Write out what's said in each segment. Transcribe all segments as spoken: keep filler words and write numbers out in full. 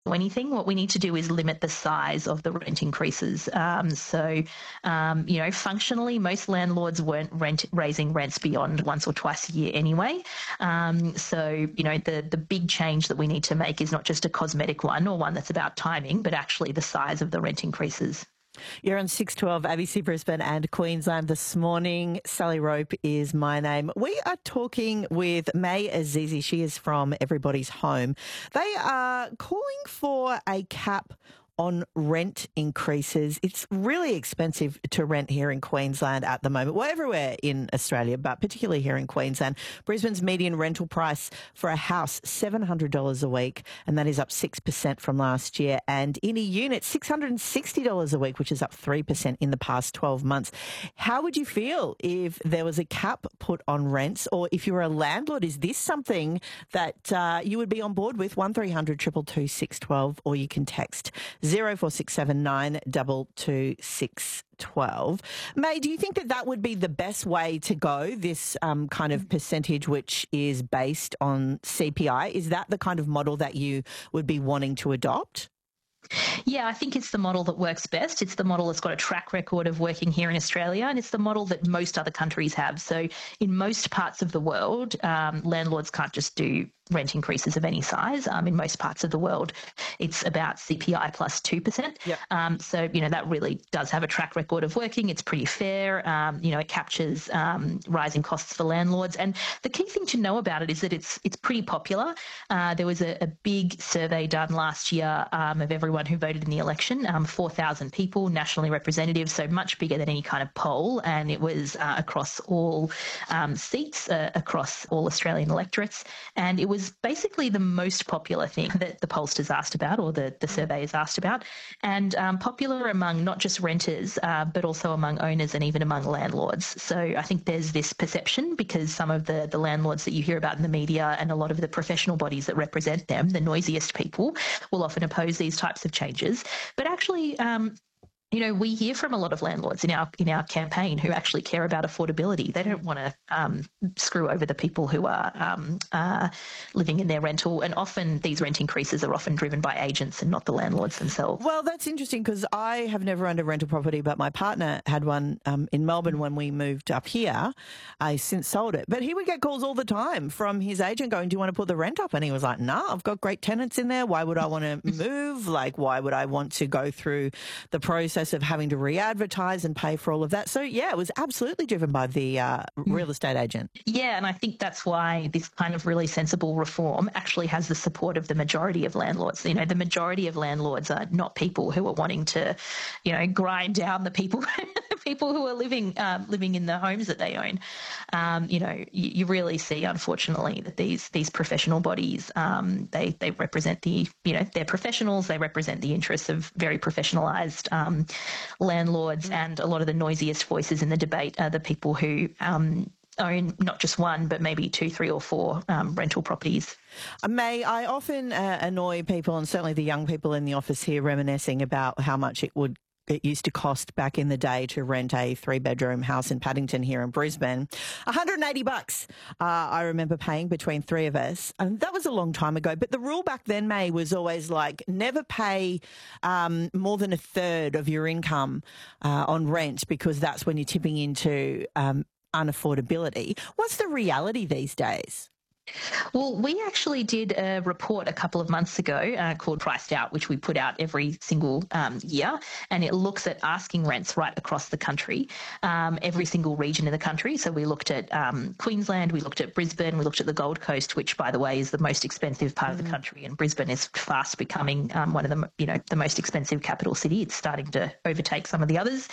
anything. What we need to do is limit the size of the rent increases. Um, so, um, you know, functionally, most landlords weren't rent raising rents beyond once or twice a year anyway. Um, so, you know, the the big change that we need to make is not just a cosmetic one or one that's about timing, but actually the size of the rent increases. You're on six twelve A B C Brisbane and Queensland this morning. Sally Rope is my name. We are talking with May Azizi. She is from Everybody's Home. They are calling for a cap on rent increases. It's really expensive to rent here in Queensland at the moment. Well, everywhere in Australia, but particularly here in Queensland. Brisbane's median rental price for a house, seven hundred dollars a week, and that is up six percent from last year. And in a unit, six hundred sixty dollars a week, which is up three percent in the past twelve months. How would you feel if there was a cap put on rents, or if you were a landlord? Is this something that uh, you would be on board with? one three hundred two two two six one two, or you can text zero four six seven nine two two six one two. May, do you think that that would be the best way to go, this um, kind of percentage which is based on C P I? Is that the kind of model that you would be wanting to adopt? Yeah, I think it's the model that works best. It's the model that's got a track record of working here in Australia, and it's the model that most other countries have. So in most parts of the world, um, landlords can't just do rent increases of any size. Um, in most parts of the world, it's about C P I plus two percent. Yep. Um, so, you know, that really does have a track record of working. It's pretty fair. Um, you know, it captures um, rising costs for landlords. And the key thing to know about it is that it's it's pretty popular. Uh, there was a, a big survey done last year um, of everyone who voted in the election, um, four thousand people, nationally representative, so much bigger than any kind of poll. And it was uh, across all um, seats, uh, across all Australian electorates. And it was basically the most popular thing that the pollsters asked about, or the, the surveyors asked about, and um, popular among not just renters, uh, but also among owners and even among landlords. So I think there's this perception, because some of the, the landlords that you hear about in the media and a lot of the professional bodies that represent them, the noisiest people, will often oppose these types of changes. But actually, um, you know, we hear from a lot of landlords in our in our campaign who actually care about affordability. They don't want to um, screw over the people who are um, uh, living in their rental. And often these rent increases are often driven by agents and not the landlords themselves. Well, that's interesting, because I have never owned a rental property, but my partner had one um, in Melbourne when we moved up here. I since sold it. But he would get calls all the time from his agent going, do you want to put the rent up? And he was like, no, nah, I've got great tenants in there. Why would I want to move? Like, why would I want to go through the process of having to re-advertise and pay for all of that? So, yeah, it was absolutely driven by the uh, real estate agent. Yeah, and I think that's why this kind of really sensible reform actually has the support of the majority of landlords. You know, the majority of landlords are not people who are wanting to, you know, grind down the people people who are living um, living in the homes that they own. Um, you know, you, you really see, unfortunately, that these these professional bodies, um, they they represent the, you know, they're professionals. They represent the interests of very professionalised um, landlords, and a lot of the noisiest voices in the debate are the people who um, own not just one, but maybe two, three or four um, rental properties. May, I often uh, annoy people, and certainly the young people in the office here, reminiscing about how much it would it used to cost back in the day to rent a three-bedroom house in Paddington here in Brisbane. one hundred eighty bucks uh, I remember paying between three of us. And that was a long time ago. But the rule back then, May, was always like never pay um, more than a third of your income uh, on rent, because that's when you're tipping into um, unaffordability. What's the reality these days? Well, we actually did a report a couple of months ago uh, called Priced Out, which we put out every single um, year, and it looks at asking rents right across the country, um, every single region in the country. So we looked at um, Queensland, we looked at Brisbane, we looked at the Gold Coast, which, by the way, is the most expensive part mm. of the country, and Brisbane is fast becoming um, one of the, you know, the most expensive capital city. It's starting to overtake some of the others.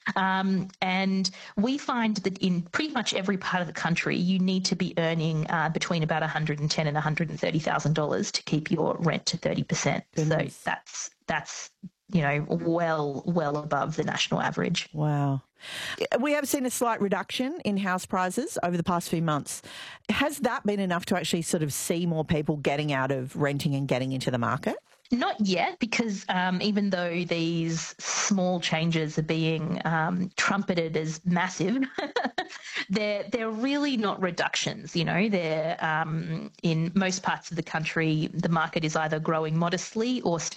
Um, and we find that in pretty much every part of the country, you need to be earning uh, between about one hundred ten thousand dollars and one hundred thirty thousand dollars to keep your rent to thirty percent. Goodness. So that's, that's, you know, well, well above the national average. Wow. We have seen a slight reduction in house prices over the past few months. Has that been enough to actually sort of see more people getting out of renting and getting into the market? Not yet, because um, even though these small changes are being um, trumpeted as massive, they're they're really not reductions. You know, they're um, in most parts of the country, the market is either growing modestly or